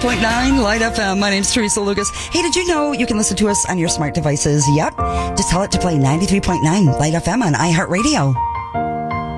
93.9 Light FM. My name's Teresa Lucas. Hey, did you know you can listen to us on your smart devices? Yep. Just tell it to play 93.9 Light FM on iHeartRadio.